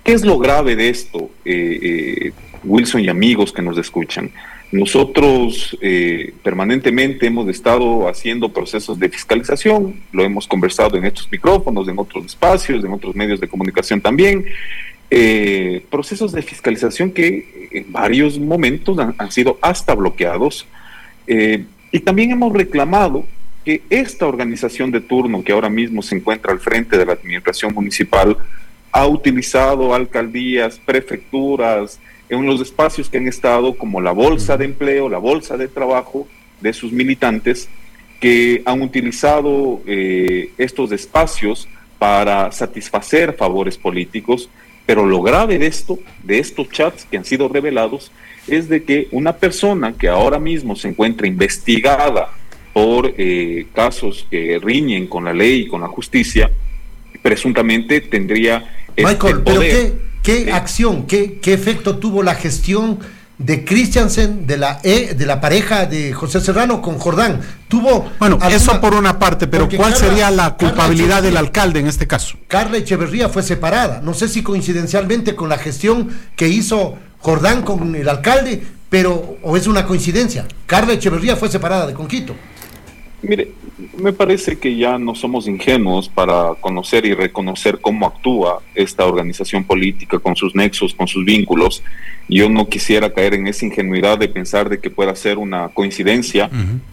¿Qué es lo grave de esto, Wilson y amigos que nos escuchan? Nosotros permanentemente hemos estado haciendo procesos de fiscalización, lo hemos conversado en estos micrófonos, en otros espacios, en otros medios de comunicación también, procesos de fiscalización que en varios momentos han sido hasta bloqueados, y también hemos reclamado que esta organización de turno que ahora mismo se encuentra al frente de la administración municipal ha utilizado alcaldías, prefecturas, en los espacios que han estado como la bolsa de empleo, la bolsa de trabajo de sus militantes, que han utilizado estos espacios para satisfacer favores políticos. Pero lo grave de esto, de estos chats que han sido revelados, es de que una persona que ahora mismo se encuentra investigada por casos que riñen con la ley y con la justicia, presuntamente tendría Michael, poder. ¿Pero qué acción, qué efecto tuvo la gestión de Christiansen, de la pareja de José Serrano con Jordán? Bueno, eso por una parte, pero ¿cuál sería la culpabilidad del alcalde en este caso? Carla Echeverría fue separada, no sé si coincidencialmente con la gestión que hizo Jordán con el alcalde, o es una coincidencia. Carla Echeverría fue separada de Conquito. Mire, me parece que ya no somos ingenuos para conocer y reconocer cómo actúa esta organización política con sus nexos, con sus vínculos. Yo no quisiera caer en esa ingenuidad de pensar de que pueda ser una coincidencia.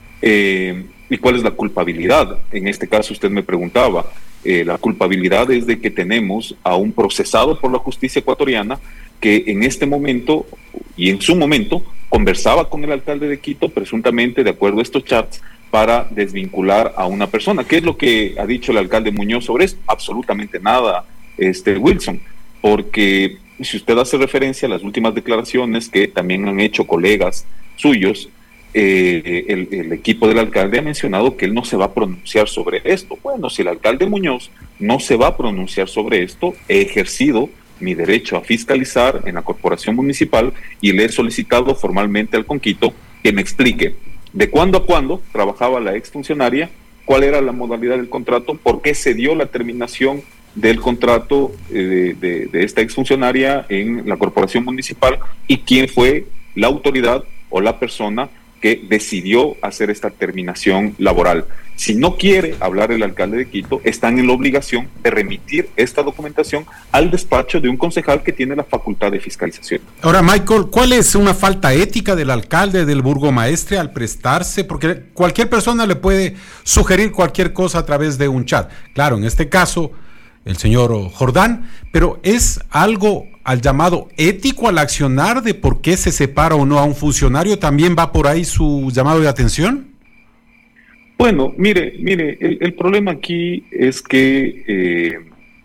¿Y cuál es la culpabilidad? En este caso usted me preguntaba. La culpabilidad es de que tenemos a un procesado por la justicia ecuatoriana que en este momento y en su momento conversaba con el alcalde de Quito, presuntamente de acuerdo a estos chats, para desvincular a una persona. ¿Qué es lo que ha dicho el alcalde Muñoz sobre eso? Absolutamente nada, Wilson, porque si usted hace referencia a las últimas declaraciones que también han hecho colegas suyos, el equipo del alcalde ha mencionado que él no se va a pronunciar sobre esto. Bueno, si el alcalde Muñoz no se va a pronunciar sobre esto, he ejercido mi derecho a fiscalizar en la corporación municipal y le he solicitado formalmente al Conquito que me explique de cuándo a cuándo trabajaba la exfuncionaria, cuál era la modalidad del contrato, por qué se dio la terminación del contrato de esta exfuncionaria en la corporación municipal y quién fue la autoridad o la persona que decidió hacer esta terminación laboral. Si no quiere hablar el alcalde de Quito, están en la obligación de remitir esta documentación al despacho de un concejal que tiene la facultad de fiscalización. Ahora, Michael, ¿cuál es una falta ética del alcalde, del burgomaestre al prestarse? Porque cualquier persona le puede sugerir cualquier cosa a través de un chat. Claro, en este caso, el señor Jordán, pero ¿es algo al llamado ético al accionar de por qué se separa o no a un funcionario? ¿También va por ahí su llamado de atención? Bueno, mire, el problema aquí es que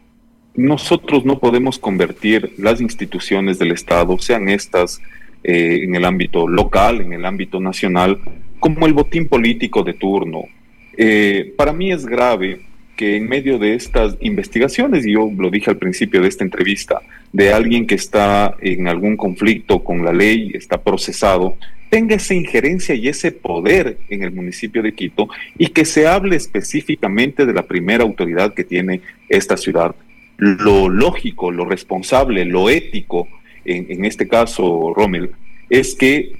nosotros no podemos convertir las instituciones del Estado, sean estas en el ámbito local, en el ámbito nacional, como el botín político de turno. Para mí es grave que en medio de estas investigaciones, y yo lo dije al principio de esta entrevista, de alguien que está en algún conflicto con la ley, está procesado, tenga esa injerencia y ese poder en el municipio de Quito y que se hable específicamente de la primera autoridad que tiene esta ciudad. Lo lógico, lo responsable, lo ético, en este caso, Rommel, es que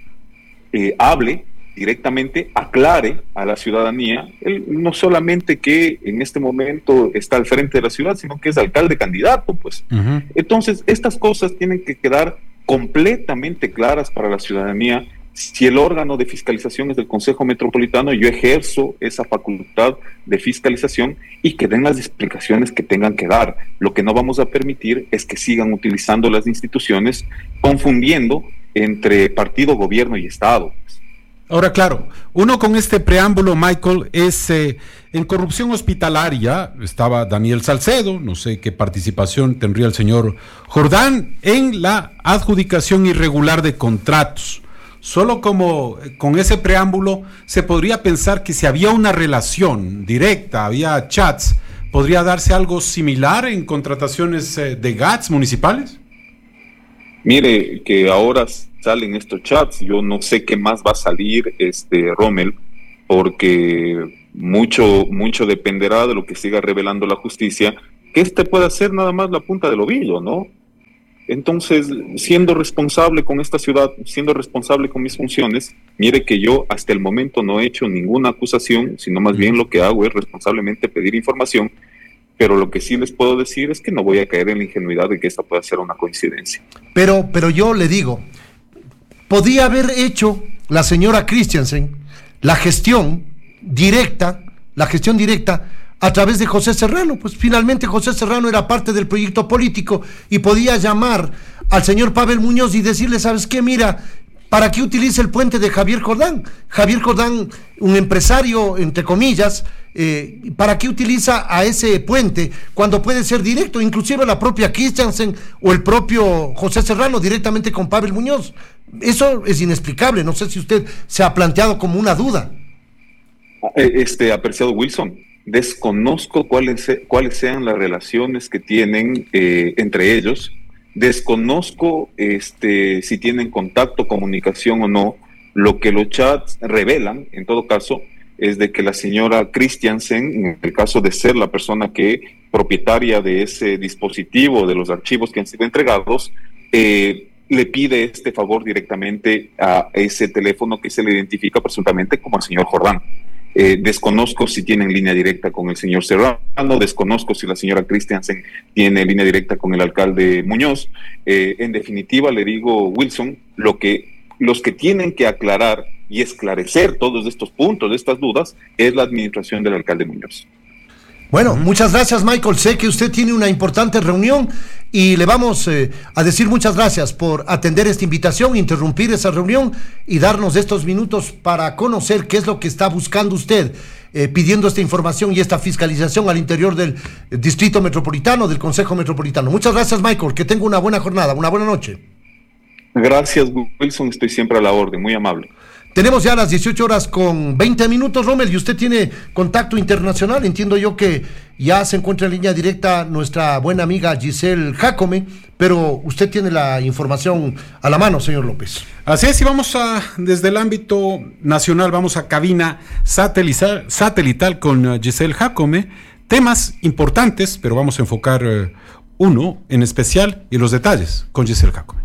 hable directamente, aclare a la ciudadanía, él no solamente que en este momento está al frente de la ciudad, sino que es alcalde candidato, pues. Uh-huh. Entonces, estas cosas tienen que quedar completamente claras para la ciudadanía. Si el órgano de fiscalización es del Consejo Metropolitano, yo ejerzo esa facultad de fiscalización y que den las explicaciones que tengan que dar. Lo que no vamos a permitir es que sigan utilizando las instituciones, confundiendo entre partido, gobierno y Estado. Ahora, claro, uno con este preámbulo, Michael, es en corrupción hospitalaria, estaba Daniel Salcedo, no sé qué participación tendría el señor Jordán, en la adjudicación irregular de contratos. Solo como con ese preámbulo se podría pensar que si había una relación directa, había chats, ¿podría darse algo similar en contrataciones de GATS municipales? Mire, que ahora salen estos chats, yo no sé qué más va a salir, Rommel, porque mucho dependerá de lo que siga revelando la justicia, que puede ser nada más la punta del ovillo, ¿no? Entonces, siendo responsable con esta ciudad, siendo responsable con mis funciones, mire que yo hasta el momento no he hecho ninguna acusación, sino más bien lo que hago es responsablemente pedir información, pero lo que sí les puedo decir es que no voy a caer en la ingenuidad de que esta pueda ser una coincidencia. Pero yo le digo, podía haber hecho la señora Christiansen la gestión directa a través de José Serrano. Pues finalmente José Serrano era parte del proyecto político y podía llamar al señor Pavel Muñoz y decirle, ¿sabes qué? Mira, ¿para qué utiliza el puente de Javier Jordán? Javier Jordán, un empresario, entre comillas, ¿para qué utiliza a ese puente cuando puede ser directo? Inclusive la propia Christiansen o el propio José Serrano directamente con Pavel Muñoz. Eso es inexplicable. No sé si usted se ha planteado como una duda. Apreciado Wilson, desconozco cuáles sean las relaciones que tienen entre ellos. Desconozco si tienen contacto, comunicación o no. Lo que los chats revelan, en todo caso, es de que la señora Christiansen, en el caso de ser la persona propietaria de ese dispositivo, de los archivos que han sido entregados, le pide este favor directamente a ese teléfono que se le identifica presuntamente como el señor Jordán. Desconozco si tienen línea directa con el señor Serrano, desconozco si la señora Christiansen tiene línea directa con el alcalde Muñoz. En definitiva, le digo, Wilson, los que tienen que aclarar y esclarecer todos estos puntos, estas dudas, es la administración del alcalde Muñoz. Bueno, muchas gracias, Michael. Sé que usted tiene una importante reunión y le vamos a decir muchas gracias por atender esta invitación, interrumpir esa reunión y darnos estos minutos para conocer qué es lo que está buscando usted, pidiendo esta información y esta fiscalización al interior del Distrito Metropolitano, del Consejo Metropolitano. Muchas gracias, Michael. Que tenga una buena jornada, una buena noche. Gracias, Wilson. Estoy siempre a la orden. Muy amable. Tenemos ya las 18:20, Rommel, y usted tiene contacto internacional. Entiendo yo que ya se encuentra en línea directa nuestra buena amiga Giselle Jacome, pero usted tiene la información a la mano, señor López. Así es, y vamos desde el ámbito nacional, vamos a cabina satelital con Giselle Jacome. Temas importantes, pero vamos a enfocar uno en especial y los detalles con Giselle Jacome.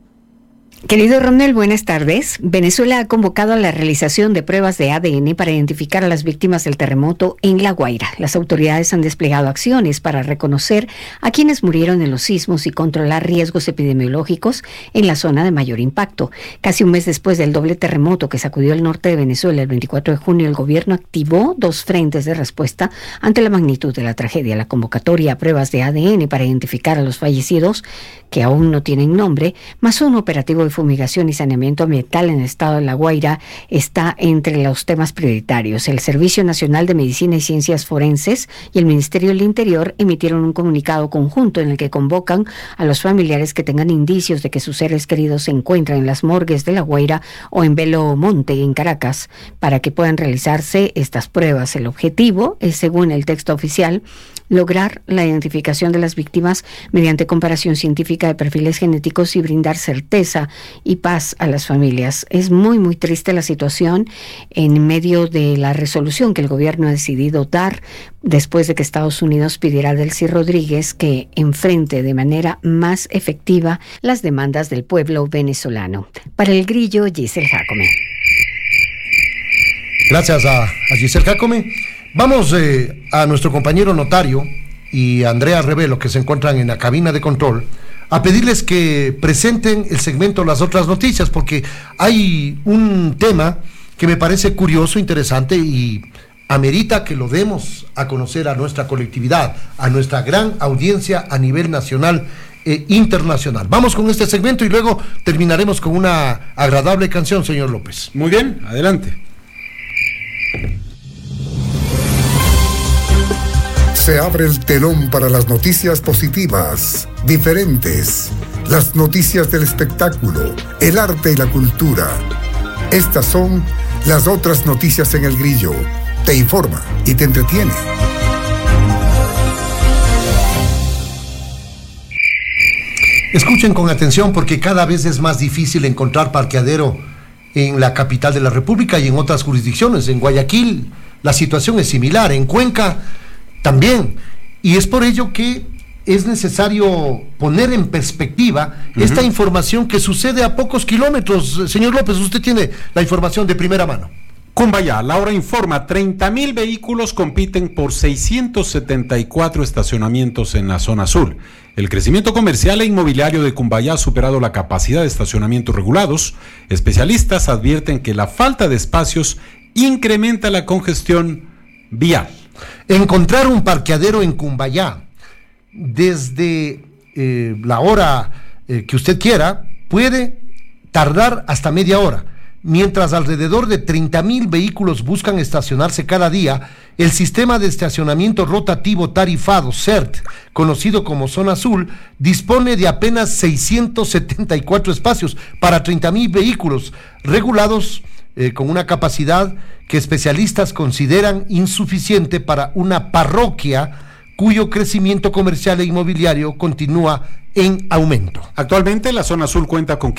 Querido Ronel, buenas tardes. Venezuela ha convocado a la realización de pruebas de ADN para identificar a las víctimas del terremoto en La Guaira. Las autoridades han desplegado acciones para reconocer a quienes murieron en los sismos y controlar riesgos epidemiológicos en la zona de mayor impacto. Casi un mes después del doble terremoto que sacudió el norte de Venezuela el 24 de junio, el gobierno activó 2 frentes de respuesta ante la magnitud de la tragedia. La convocatoria a pruebas de ADN para identificar a los fallecidos, que aún no tienen nombre, más un operativo de fumigación y saneamiento ambiental en el estado de La Guaira, está entre los temas prioritarios. El Servicio Nacional de Medicina y Ciencias Forenses y el Ministerio del Interior emitieron un comunicado conjunto en el que convocan a los familiares que tengan indicios de que sus seres queridos se encuentran en las morgues de La Guaira o en Belo Monte, en Caracas, para que puedan realizarse estas pruebas. El objetivo es, según el texto oficial, lograr la identificación de las víctimas mediante comparación científica de perfiles genéticos y brindar certeza y paz a las familias. Es muy, muy triste la situación en medio de la resolución que el gobierno ha decidido dar después de que Estados Unidos pidiera a Delcy Rodríguez que enfrente de manera más efectiva las demandas del pueblo venezolano. Para El Grillo, Giselle Jacome. Gracias a Giselle Jacome. Vamos a nuestro compañero notario y a Andrea Revelo, que se encuentran en la cabina de control, a pedirles que presenten el segmento Las Otras Noticias, porque hay un tema que me parece curioso, interesante y amerita que lo demos a conocer a nuestra colectividad, a nuestra gran audiencia a nivel nacional e internacional. Vamos con este segmento y luego terminaremos con una agradable canción, señor López. Muy bien, adelante. Se abre el telón para las noticias positivas, diferentes, las noticias del espectáculo, el arte y la cultura. Estas son Las Otras Noticias en El Grillo. Te informa y te entretiene. Escuchen con atención porque cada vez es más difícil encontrar parqueadero en la capital de la República y en otras jurisdicciones. En Guayaquil la situación es similar, en Cuenca también, y es por ello que es necesario poner en perspectiva esta información que sucede a pocos kilómetros. Señor López, usted tiene la información de primera mano. Cumbayá, la hora informa, 30.000 vehículos compiten por 674 estacionamientos en la zona sur. El crecimiento comercial e inmobiliario de Cumbayá ha superado la capacidad de estacionamientos regulados. Especialistas advierten que la falta de espacios incrementa la congestión vial. Encontrar un parqueadero en Cumbayá desde la hora que usted quiera puede tardar hasta media hora. Mientras alrededor de 30.000 vehículos buscan estacionarse cada día, el sistema de estacionamiento rotativo tarifado, CERT, conocido como Zona Azul, dispone de apenas 674 espacios para 30.000 vehículos regulados con una capacidad que especialistas consideran insuficiente para una parroquia cuyo crecimiento comercial e inmobiliario continúa en aumento. Actualmente la zona azul cuenta con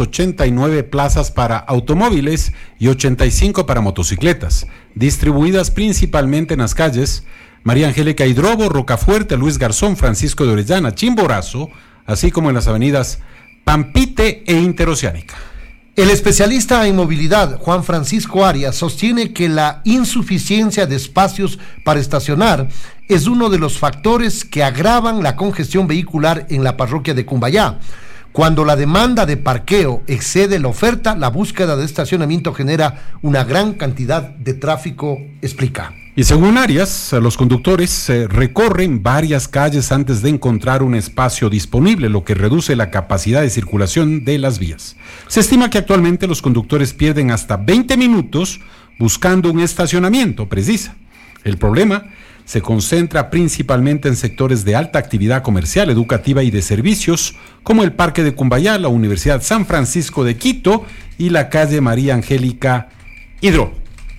589 plazas para automóviles y 85 para motocicletas, distribuidas principalmente en las calles María Angélica Hidrobo, Rocafuerte, Luis Garzón, Francisco de Orellana, Chimborazo, así como en las avenidas Pampite e Interoceánica. El especialista en movilidad, Juan Francisco Arias, sostiene que la insuficiencia de espacios para estacionar es uno de los factores que agravan la congestión vehicular en la parroquia de Cumbayá. Cuando la demanda de parqueo excede la oferta, la búsqueda de estacionamiento genera una gran cantidad de tráfico, explica. Y según Arias, los conductores recorren varias calles antes de encontrar un espacio disponible, lo que reduce la capacidad de circulación de las vías. Se estima que actualmente los conductores pierden hasta 20 minutos buscando un estacionamiento, precisa. El problema se concentra principalmente en sectores de alta actividad comercial, educativa y de servicios, como el Parque de Cumbayá, la Universidad San Francisco de Quito y la calle María Angélica Hidro.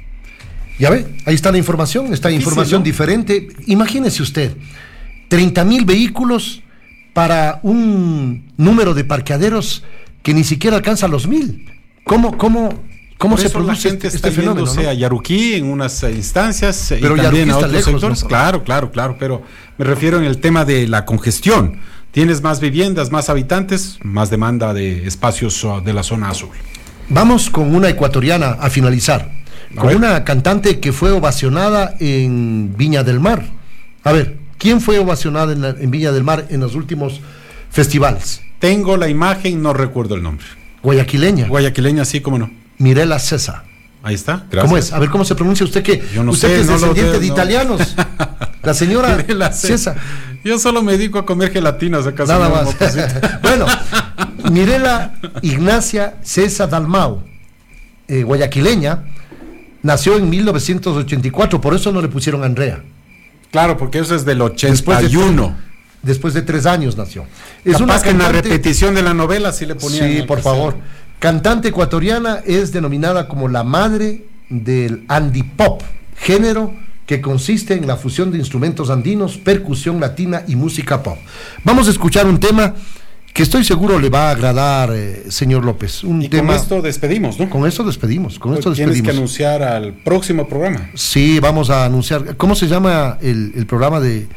Ya ve, ahí está la información, información, ¿no?, diferente. Imagínese usted, 30.000 vehículos para un número de parqueaderos que ni siquiera alcanza los 1,000. ¿Cómo se produce este fenómeno, ¿no? A Yaruquí en unas instancias, pero y también a otros lejos, sectores. ¿no? Claro, pero me refiero en el tema de la congestión. Tienes más viviendas, más habitantes, más demanda de espacios de la zona azul. Vamos con una ecuatoriana a finalizar. Con una cantante que fue ovacionada en Viña del Mar. A ver, ¿quién fue ovacionada en Viña del Mar en los últimos festivales? Tengo la imagen, no recuerdo el nombre. Guayaquileña, sí, cómo no. Mirela Cesa. Ahí está, gracias. ¿Cómo es? A ver, ¿cómo se pronuncia usted? Que yo no usted sé, que es no descendiente de italianos. La señora Cesa. Yo solo me dedico a comer gelatinas acá. Nada más. Bueno, Mirela Ignacia Cesa Dalmau, guayaquileña, nació en 1984, por eso no le pusieron Andrea. Claro, porque eso es del 81. Después de 3 años nació. Es capaz una que en la repetición de la novela sí le ponían. Sí, por favor. Cantante ecuatoriana, es denominada como la madre del andipop, género que consiste en la fusión de instrumentos andinos, percusión latina y música pop. Vamos a escuchar un tema que estoy seguro le va a agradar, señor López. Con esto despedimos, ¿no? Con esto despedimos. Tienes que anunciar al próximo programa. Sí, vamos a anunciar. ¿Cómo se llama el programa de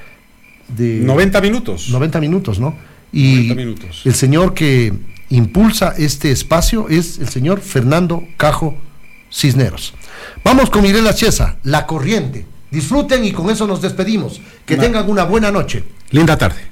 90 minutos? 90 minutos, ¿no? Y 90 minutos. El señor que impulsa este espacio es el señor Fernando Cajo Cisneros. Vamos con Mirela Cesa, La Corriente. Disfruten y con eso nos despedimos. Que tengan una buena noche. Linda tarde.